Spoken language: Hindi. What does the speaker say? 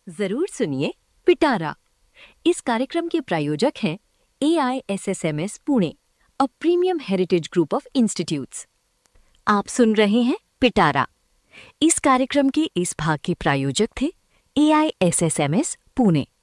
जरूर सुनिए पिटारा। इस कार्यक्रम के प्रायोजक हैं AISSMS Pune, a premium heritage group of institutes. आप सुन रहे हैं पिटारा। इस कार्यक्रम के इस भाग के प्रायोजक थे AISSMS पुणे।